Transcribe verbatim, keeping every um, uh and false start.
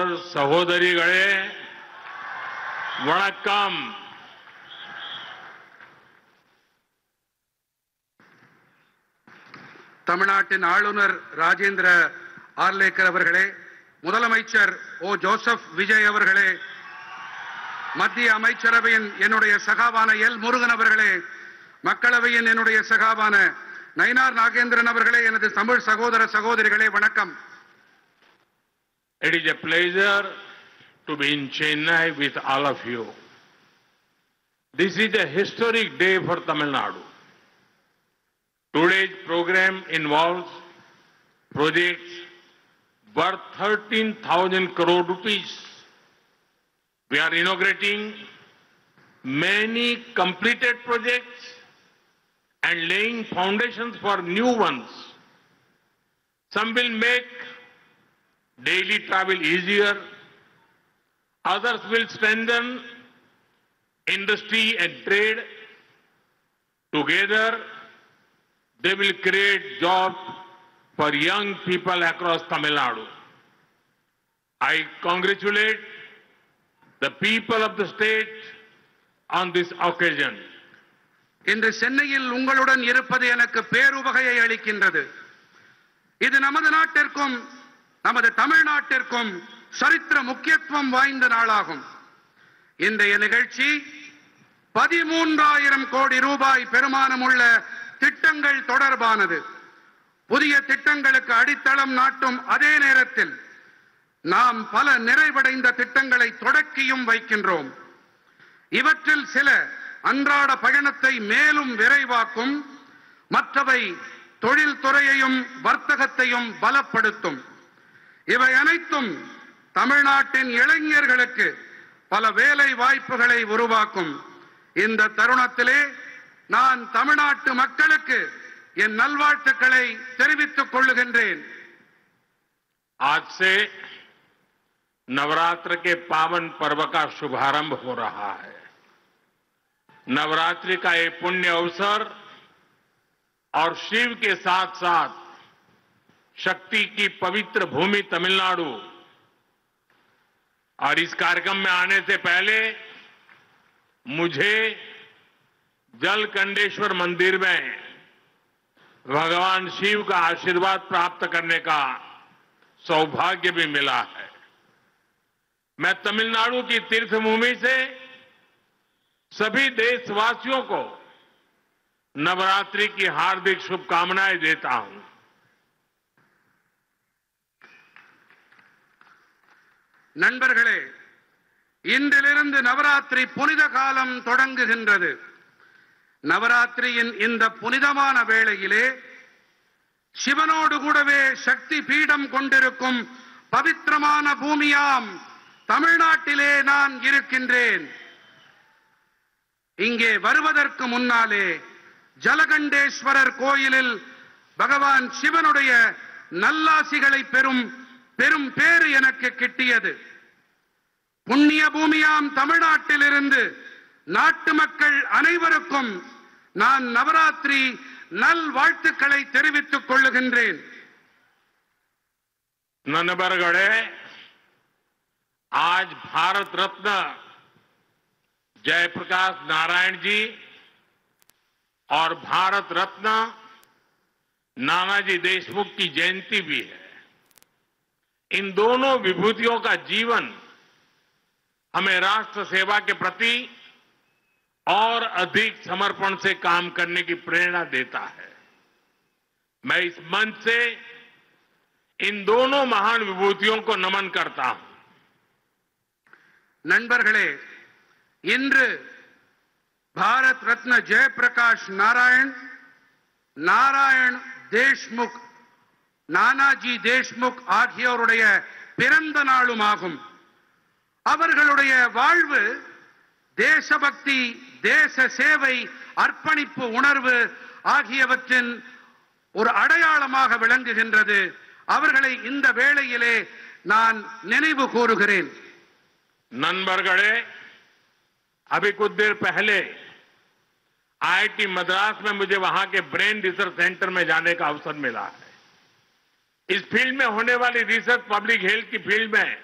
சகோதரர் சகோதரிகளே வணக்கம். தமிழ்நாட்டின் ஆளுநர் ராஜேந்திர ஆர்லேக்கர் அவர்களே, முதலமைச்சர் ஓ ஜோசப் விஜய் அவர்களே, மத்திய அமைச்சரவையின் என்னுடைய சகாவான எல் முருகன் அவர்களே, மக்களவையின் என்னுடைய சகாவான நயினார் நாகேந்திரன் அவர்களே, எனது தமிழ் சகோதர சகோதரிகளே வணக்கம். It is a pleasure to be in Chennai with all of you. This is a historic day for Tamil Nadu. Today's program involves projects worth thirteen thousand crore rupees. We are inaugurating many completed projects and laying foundations for new ones. Some will make daily travel easier. Others will strengthen industry and trade. Together, they will create jobs for young people across Tamil Nadu. I congratulate the people of the state on this occasion. இன்று சென்னையில் உங்களுடன் இருப்பது எனக்கு பேருவகையை அளிக்கின்றது. இது நமது நாட்டிற்கும் நமது தமிழ்நாட்டிற்கும் சரித்திர முக்கியத்துவம் வாய்ந்த நாளாகும். இன்றைய நிகழ்ச்சி பதிமூன்றாயிரம் கோடி ரூபாய் பெருமானம் உள்ள திட்டங்கள் தொடர்பானது. புதிய திட்டங்களுக்கு அடித்தளம் நாட்டும் அதே நேரத்தில் நாம் பல நிறைவடைந்த திட்டங்களை தொடக்கியும் வைக்கின்றோம். இவற்றில் சில அன்றாட பயணத்தை மேலும் விரைவாக்கும், மற்றவை தொழில்துறையையும் வர்த்தகத்தையும் பலப்படுத்தும். இவை அனைத்தும் தமிழ்நாட்டின் இளைஞர்களுக்கு பல வேலை வாய்ப்புகளை உருவாக்கும். இந்த தருணத்திலே நான் தமிழ்நாட்டு மக்களுக்கு என் நல்வாழ்த்துக்களை தெரிவித்துக் கொள்ளுகின்றேன். आज से नवरात्र के पावन पर्व का शुभारंभ हो रहा है. नवरात्रि का ये पुण्य अवसर और शिव के साथ साथ शक्ति की पवित्र भूमि तमिलनाडु, और इस कार्यक्रम में आने से पहले मुझे जलकंडेश्वर मंदिर में भगवान शिव का आशीर्वाद प्राप्त करने का सौभाग्य भी मिला है. मैं तमिलनाडु की तीर्थभूमि से सभी देशवासियों को नवरात्रि की हार्दिक शुभकामनाएं देता हूं. நண்பர்களே, இன்றிலிருந்து நவராத்திரி புனித காலம் தொடங்குகின்றது. நவராத்திரியின் இந்த புனிதமான வேளையிலே சிவனோடு கூடவே சக்தி பீடம் கொண்டிருக்கும் பவித்திரமான பூமியாம் தமிழ்நாட்டிலே நான் இருக்கின்றேன். இங்கே வருவதற்கு முன்னாலே ஜலகண்டேஸ்வரர் கோயிலில் பகவான் சிவனுடைய நல்லாசிகளை பெறும் பெரும் பேறு எனக்கு கிட்டியது. புண்ணிய பூமியாம் தமிழ்நாட்டிலிருந்து நாட்டு மக்கள் அனைவருக்கும் நான் நவராத்திரி நல் வாழ்த்துக்களை தெரிவித்துக் கொள்ளுகின்றேன். नन्बरगढ़े आज भारत रत्न जयप्रकाश नारायण जी और भारत रत्न नानाजी देशमुख की जयंती भी है. इन दोनों विभूतियों का जीवन हमें राष्ट्र सेवा के प्रति और अधिक समर्पण से काम करने की प्रेरणा देता है. मैं इस मंच से इन दोनों महान विभूतियों को नमन करता हूं. நண்பர்களே, இன்று பாரத் ரத்ன ஜெயபிரகாஷ் நாராயண், நாராயண் தேஷ்முக், நானாஜி தேஷ்முக் ஆகியோருடைய பிறந்த நாளுமாகும். அவர்களுடைய வாழ்வு தேசபக்தி, தேச சேவை, அர்ப்பணிப்பு உணர்வு ஆகியவற்றின் ஒரு அடையாளமாக விளங்குகின்றது. அவர்களை இந்த வேளையிலே நான் நினைவு கூறுகிறேன். नन्बरगढ़े अभी कुछ देर पहले आईआईटी मद्रास में मुझे वहां के ब्रेन रिसर्च सेंटर में जाने का अवसर मिला है. इस फील्ड में होने वाली रिसर्च पब्लिक हेल्थ की फील्ड में